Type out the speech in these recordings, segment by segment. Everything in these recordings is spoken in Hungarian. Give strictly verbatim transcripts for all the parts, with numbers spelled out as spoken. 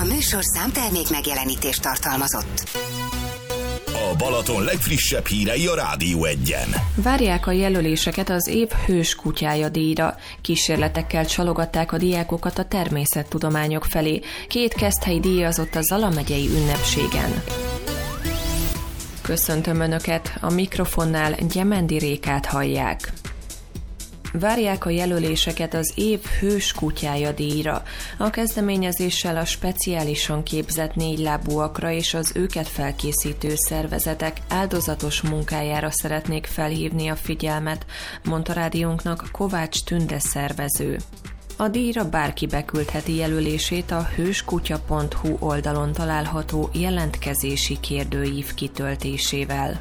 műsor számtermék megjelenítést tartalmazott. A Balaton legfrissebb hírei a Rádió Egyen. Várják a jelöléseket az év hős kutyája díjra. Kísérletekkel csalogatták a diákokat a természettudományok felé. Két keszthelyi díjazott a Zala megyei ünnepségen. Köszöntöm Önöket, a mikrofonnál Gyemendi Rékát hallják. Várják a jelöléseket az év hős kutyája díjra. A kezdeményezéssel a speciálisan képzett négylábúakra és az őket felkészítő szervezetek áldozatos munkájára szeretnék felhívni a figyelmet, mondta rádiónknak Kovács Tünde szervező. A díjra bárki beküldheti jelölését a hőskutya pont hu oldalon található jelentkezési kérdőív kitöltésével.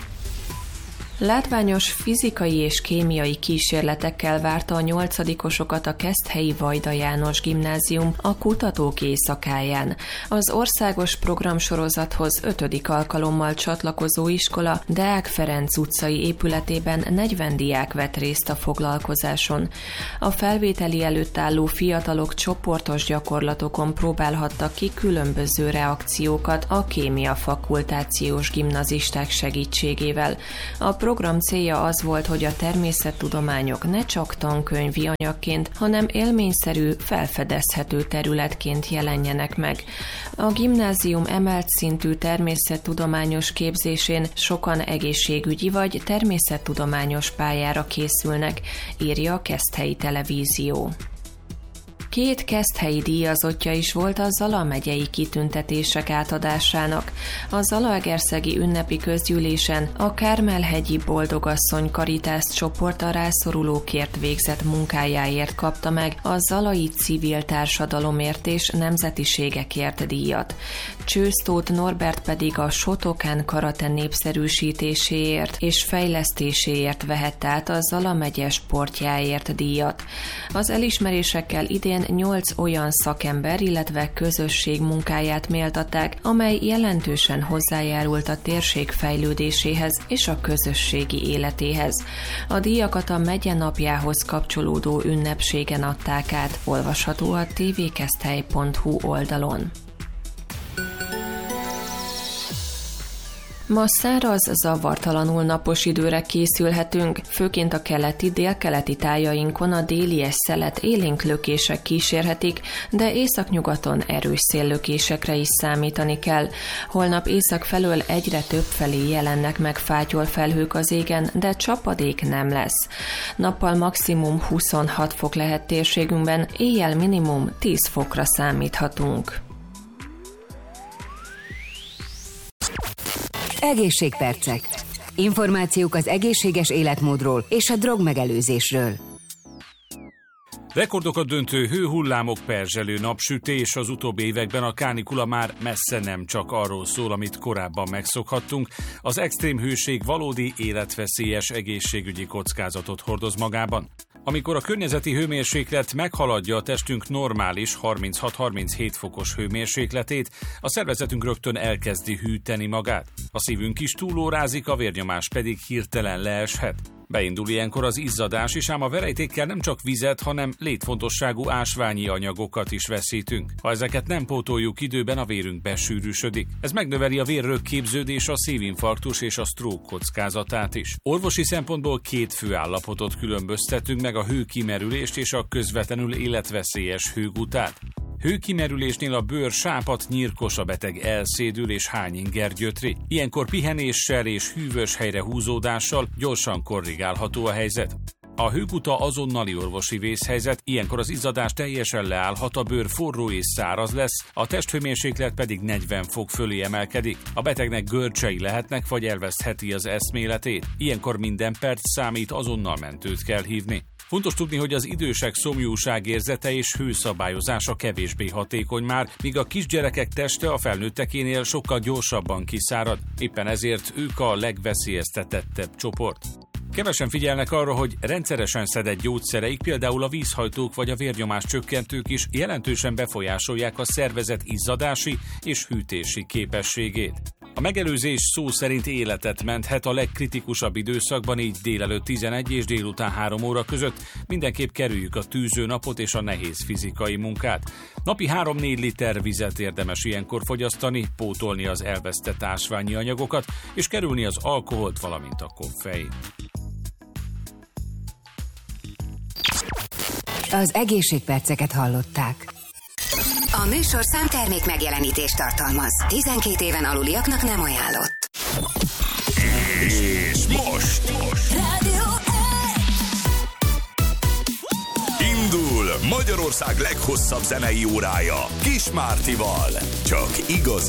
Látványos fizikai és kémiai kísérletekkel várta a nyolcadikosokat a keszthelyi Vajda János Gimnázium a Kutatók Éjszakáján. Az országos programsorozathoz ötödik alkalommal csatlakozó iskola Deák Ferenc utcai épületében negyven diák vett részt a foglalkozáson. A felvételi előtt álló fiatalok csoportos gyakorlatokon próbálhattak ki különböző reakciókat a kémia fakultációs gimnazisták segítségével. A A program célja az volt, hogy a természettudományok ne csak tankönyvi anyagként, hanem élményszerű, felfedezhető területként jelenjenek meg. A gimnázium emelt szintű természettudományos képzésén sokan egészségügyi vagy természettudományos pályára készülnek, írja a Keszthelyi Televízió. Két keszthelyi díjazottja is volt a Zala megyei kitüntetések átadásának. A Zalaegerszegi ünnepi közgyűlésen a Kármel-hegyi Boldogasszony Karitász csoport a rászorulókért végzett munkájáért kapta meg a Zalai Civil Társadalomért és Nemzetiségekért díjat. Csősztóth Norbert pedig a Shotokan karate népszerűsítéséért és fejlesztéséért vehette át a Zala megye sportjáért díjat. Az elismerésekkel idén nyolc olyan szakember, illetve közösség munkáját méltatták, amely jelentősen hozzájárult a térség fejlődéséhez és a közösségi életéhez. A díjakat a megye napjához kapcsolódó ünnepségen adták át, olvasható a té vé keszthely pont hu oldalon. Ma száraz, zavartalanul napos időre készülhetünk, főként a keleti, délkeleti tájainkon a délies szelet élénk lökések kísérhetik, de északnyugaton erős széllökésekre is számítani kell. Holnap észak felől egyre több felé jelennek meg fátyol felhők az égen, de csapadék nem lesz. Nappal maximum huszonhat fok lehet térségünkben, éjjel minimum tíz fokra számíthatunk. Egészségpercek. Információk az egészséges életmódról és a drogmegelőzésről. Rekordokat döntő hőhullámok, perzselő napsütés, az utóbbi években a kánikula már messze nem csak arról szól, amit korábban megszokhattunk. Az extrém hőség valódi életveszélyes egészségügyi kockázatot hordoz magában. Amikor a környezeti hőmérséklet meghaladja a testünk normális harminchat-harminchét fokos hőmérsékletét, a szervezetünk rögtön elkezdi hűteni magát. A szívünk is túlórázik, a vérnyomás pedig hirtelen leeshet. Beindul ilyenkor az izzadás is, ám a verejtékkel nem csak vizet, hanem létfontosságú ásványi anyagokat is veszítünk. Ha ezeket nem pótoljuk időben, a vérünk besűrűsödik. Ez megnöveli a vérrögképződés, a szívinfarktus és a stroke kockázatát is. Orvosi szempontból két fő állapotot különböztetünk meg, a hőkimerülést és a közvetlenül életveszélyes hőgutát. Hőkimerülésnél a bőr sápadt, nyírkos, a beteg elszédül és hányinger gyötri. Ilyenkor pihenéssel és hűvös helyre húzódással gyorsan korrigálható a helyzet. A hőguta azonnali orvosi vészhelyzet, ilyenkor az izzadás teljesen leállhat, a bőr forró és száraz lesz, a testhőmérséklet pedig negyven fok fölé emelkedik. A betegnek görcsei lehetnek, vagy elvesztheti az eszméletét. Ilyenkor minden perc számít, azonnal mentőt kell hívni. Fontos tudni, hogy az idősek szomjúságérzete és hőszabályozása kevésbé hatékony már, míg a kisgyerekek teste a felnőttekénél sokkal gyorsabban kiszárad. Éppen ezért ők a legveszélyeztetettebb csoport. Kevesen figyelnek arra, hogy rendszeresen szedett gyógyszereik, például a vízhajtók vagy a vérnyomás csökkentők is jelentősen befolyásolják a szervezet izzadási és hűtési képességét. A megelőzés szó szerint életet menthet a legkritikusabb időszakban, így délelőtt tizenegy és délután három óra között. Mindenképp kerüljük a tűző napot és a nehéz fizikai munkát. Napi három-négy liter vizet érdemes ilyenkor fogyasztani, pótolni az elvesztett ásványi anyagokat, és kerülni az alkoholt, valamint a koffeint. Az egészségperceket hallották. A műsor számtermék megjelenítést tartalmaz. tizenkét éven aluliaknak nem ajánlott. És most, most. Rádió indul Magyarország leghosszabb zenei órája Kis Mártival. Csak igazi